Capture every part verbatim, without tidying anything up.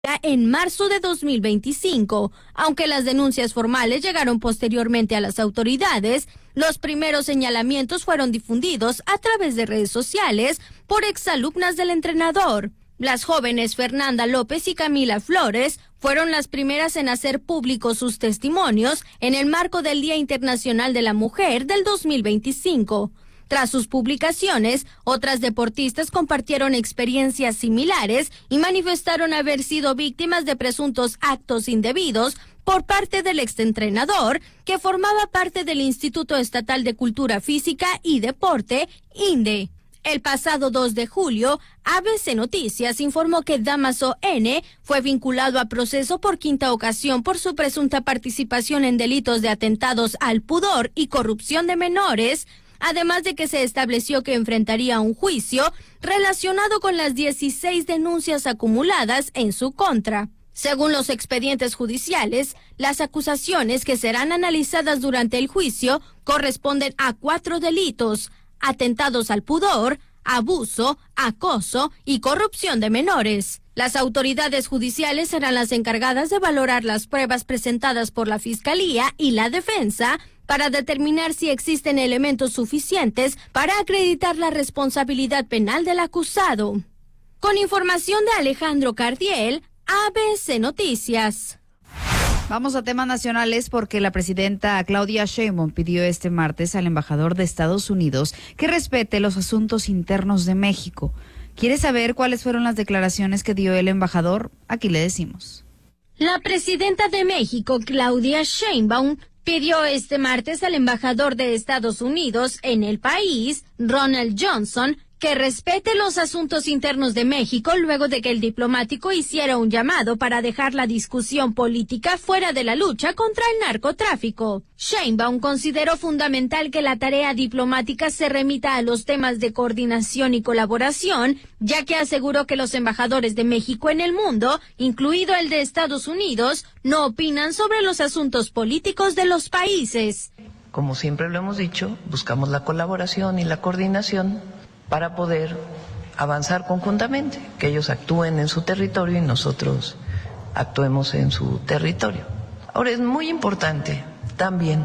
en marzo de dos mil veinticinco. Aunque las denuncias formales llegaron posteriormente a las autoridades, los primeros señalamientos fueron difundidos a través de redes sociales por exalumnas del entrenador. Las jóvenes Fernanda López y Camila Flores fueron las primeras en hacer públicos sus testimonios en el marco del Día Internacional de la Mujer del dos mil veinticinco. Tras sus publicaciones, otras deportistas compartieron experiencias similares y manifestaron haber sido víctimas de presuntos actos indebidos por parte del exentrenador, que formaba parte del Instituto Estatal de Cultura Física y Deporte, INDE. El pasado dos de julio, A B C Noticias informó que Dámaso N. fue vinculado a proceso por quinta ocasión por su presunta participación en delitos de atentados al pudor y corrupción de menores, además de que se estableció que enfrentaría un juicio relacionado con las dieciséis denuncias acumuladas en su contra. Según los expedientes judiciales, las acusaciones que serán analizadas durante el juicio corresponden a cuatro delitos: atentados al pudor, abuso, acoso y corrupción de menores. Las autoridades judiciales serán las encargadas de valorar las pruebas presentadas por la Fiscalía y la Defensa para determinar si existen elementos suficientes para acreditar la responsabilidad penal del acusado. Con información de Alejandro Cardiel, A B C Noticias. Vamos a temas nacionales porque la presidenta Claudia Sheinbaum pidió este martes al embajador de Estados Unidos que respete los asuntos internos de México. ¿Quiere saber cuáles fueron las declaraciones que dio el embajador? Aquí le decimos. La presidenta de México, Claudia Sheinbaum, pidió este martes al embajador de Estados Unidos en el país, Ronald Johnson, que respete los asuntos internos de México luego de que el diplomático hiciera un llamado para dejar la discusión política fuera de la lucha contra el narcotráfico. Sheinbaum consideró fundamental que la tarea diplomática se remita a los temas de coordinación y colaboración, ya que aseguró que los embajadores de México en el mundo, incluido el de Estados Unidos, no opinan sobre los asuntos políticos de los países. Como siempre lo hemos dicho, buscamos la colaboración y la coordinación para poder avanzar conjuntamente, que ellos actúen en su territorio y nosotros actuemos en su territorio. Ahora, es muy importante también,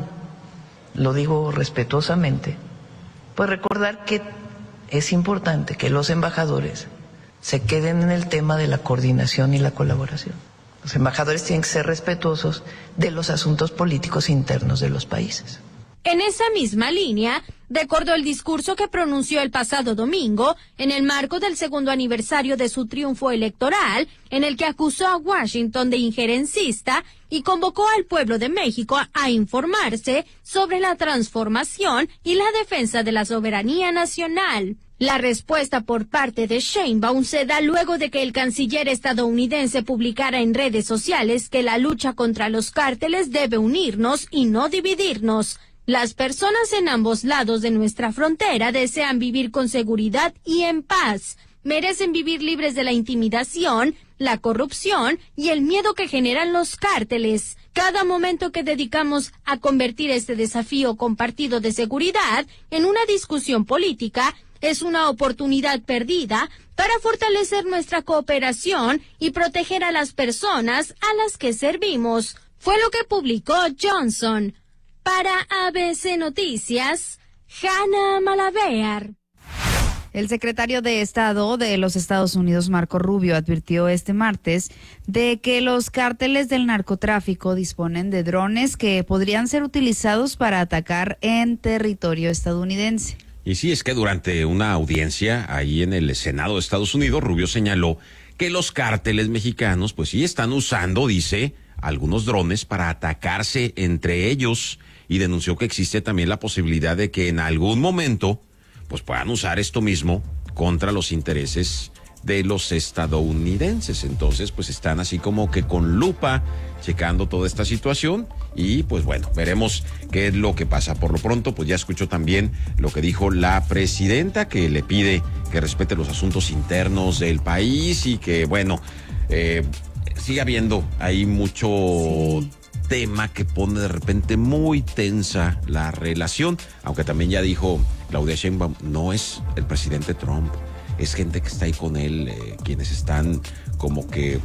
lo digo respetuosamente, pues recordar que es importante que los embajadores se queden en el tema de la coordinación y la colaboración. Los embajadores tienen que ser respetuosos de los asuntos políticos internos de los países. En esa misma línea, recordó el discurso que pronunció el pasado domingo en el marco del segundo aniversario de su triunfo electoral, en el que acusó a Washington de injerencista y convocó al pueblo de México a, a informarse sobre la transformación y la defensa de la soberanía nacional. La respuesta por parte de Sheinbaum se da luego de que el canciller estadounidense publicara en redes sociales que la lucha contra los cárteles debe unirnos y no dividirnos. Las personas en ambos lados de nuestra frontera desean vivir con seguridad y en paz. Merecen vivir libres de la intimidación, la corrupción y el miedo que generan los cárteles. Cada momento que dedicamos a convertir este desafío compartido de seguridad en una discusión política es una oportunidad perdida para fortalecer nuestra cooperación y proteger a las personas a las que servimos. Fue lo que publicó Johnson. Para A B C Noticias, Hanna Malavear. El secretario de Estado de los Estados Unidos, Marco Rubio, advirtió este martes de que los cárteles del narcotráfico disponen de drones que podrían ser utilizados para atacar en territorio estadounidense. Y sí, es que durante una audiencia ahí en el Senado de Estados Unidos, Rubio señaló que los cárteles mexicanos, pues sí están usando, dice, algunos drones para atacarse entre ellos, y denunció que existe también la posibilidad de que en algún momento pues puedan usar esto mismo contra los intereses de los estadounidenses. Entonces pues están así como que con lupa checando toda esta situación y pues bueno, veremos qué es lo que pasa. Por lo pronto pues ya escuchó también lo que dijo la presidenta, que le pide que respete los asuntos internos del país y que bueno, eh, sigue habiendo ahí mucho sí. tema que pone de repente muy tensa la relación, aunque también ya dijo Claudia Sheinbaum, no es el presidente Trump, es gente que está ahí con él, eh, quienes están como que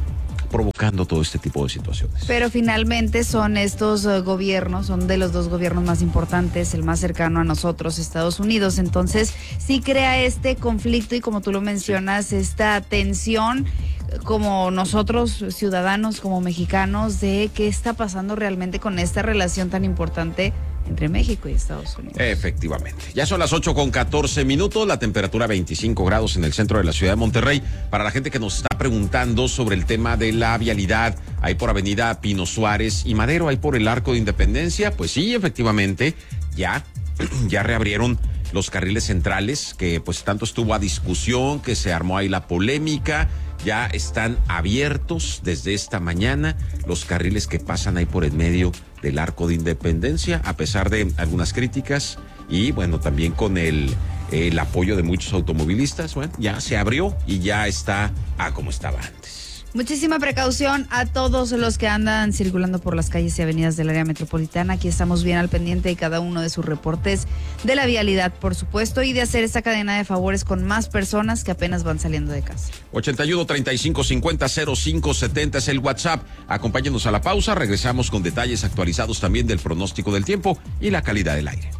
provocando todo este tipo de situaciones. Pero finalmente son estos uh, gobiernos, son de los dos gobiernos más importantes, el más cercano a nosotros, Estados Unidos. Entonces sí crea este conflicto y, como tú lo mencionas, esta tensión como nosotros ciudadanos, como mexicanos, de qué está pasando realmente con esta relación tan importante entre México y Estados Unidos. Efectivamente. Ya son las ocho con catorce minutos, la temperatura veinticinco grados en el centro de la ciudad de Monterrey. Para la gente que nos está preguntando sobre el tema de la vialidad, ahí por Avenida Pino Suárez y Madero, ahí por el Arco de Independencia, pues sí, efectivamente, ya, ya reabrieron los carriles centrales, que pues tanto estuvo a discusión, que se armó ahí la polémica. Ya están abiertos desde esta mañana los carriles que pasan ahí por el medio del Arco de Independencia, a pesar de algunas críticas y bueno, también con el, el apoyo de muchos automovilistas. Bueno, ya se abrió y ya está a como estaba antes. Muchísima precaución a todos los que andan circulando por las calles y avenidas del área metropolitana. Aquí estamos bien al pendiente de cada uno de sus reportes de la vialidad, por supuesto, y de hacer esta cadena de favores con más personas que apenas van saliendo de casa. ochenta y uno, treinta y cinco, cincuenta, cero cinco setenta es el WhatsApp. Acompáñenos a la pausa. Regresamos con detalles actualizados también del pronóstico del tiempo y la calidad del aire.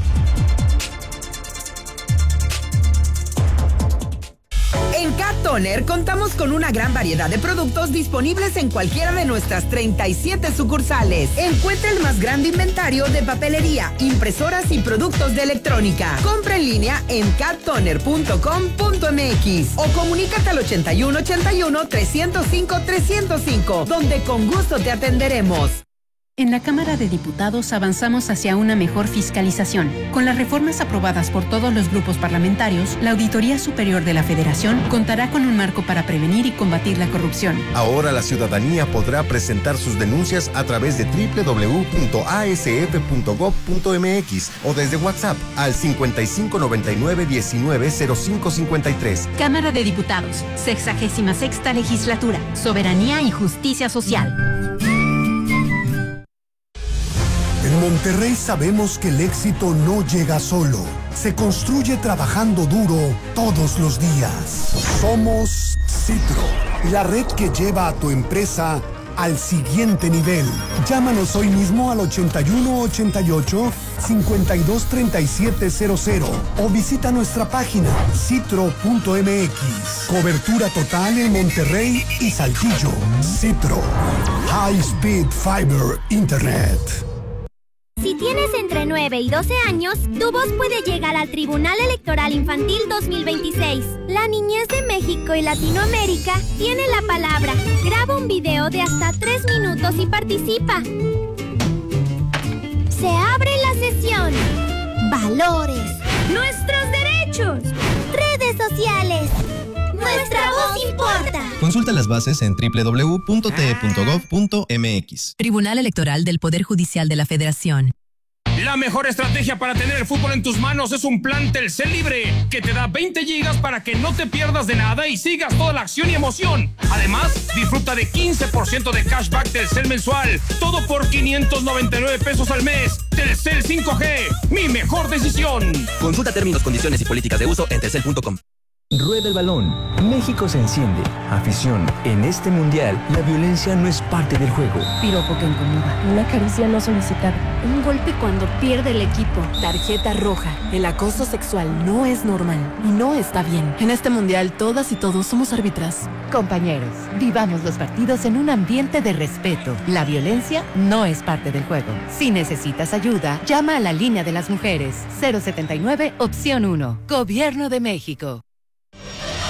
En Cat Toner contamos con una gran variedad de productos disponibles en cualquiera de nuestras treinta y siete sucursales. Encuentra el más grande inventario de papelería, impresoras y productos de electrónica. Compra en línea en cat toner punto com punto m x o comunícate al ochenta y uno, ochenta y uno, trescientos cinco, trescientos cinco, donde con gusto te atenderemos. En la Cámara de Diputados avanzamos hacia una mejor fiscalización. Con las reformas aprobadas por todos los grupos parlamentarios, la Auditoría Superior de la Federación contará con un marco para prevenir y combatir la corrupción. Ahora la ciudadanía podrá presentar sus denuncias a través de doble u doble u doble u punto a s f punto gob punto m x o desde WhatsApp al cincuenta y cinco noventa y nueve diecinueve cero cinco cincuenta y tres. Cámara de Diputados, sexagésima sexta legislatura, soberanía y justicia social. En Monterrey sabemos que el éxito no llega solo, se construye trabajando duro todos los días. Somos Citro, la red que lleva a tu empresa al siguiente nivel. Llámanos hoy mismo al ochenta y uno, ochenta y ocho, cincuenta y dos, treinta y siete cero cero o visita nuestra página citro punto m x. Cobertura total en Monterrey y Saltillo. Citro, High Speed Fiber Internet. Si tienes entre nueve y doce años, tu voz puede llegar al Tribunal Electoral Infantil dos mil veintiséis. La niñez de México y Latinoamérica tiene la palabra. Graba un video de hasta tres minutos y participa. Se abre la sesión. Valores. Nuestros derechos. Redes sociales. Nuestra voz importa. Consulta las bases en doble u doble u doble u punto t e punto gob punto m x. Tribunal Electoral del Poder Judicial de la Federación. La mejor estrategia para tener el fútbol en tus manos es un plan Telcel Libre, que te da veinte gigas para que no te pierdas de nada y sigas toda la acción y emoción. Además, disfruta de quince por ciento de cashback Telcel mensual, todo por quinientos noventa y nueve pesos al mes. Telcel cinco G, mi mejor decisión. Consulta términos, condiciones y políticas de uso en telcel punto com. Rueda el balón. México se enciende. Afición. En este mundial, la violencia no es parte del juego. Piropo que incomoda. Una caricia no solicitada. Un golpe cuando pierde el equipo. Tarjeta roja. El acoso sexual no es normal y no está bien. En este mundial, todas y todos somos árbitras. Compañeros, vivamos los partidos en un ambiente de respeto. La violencia no es parte del juego. Si necesitas ayuda, llama a la línea de las mujeres. cero setenta y nueve, opción uno. Gobierno de México.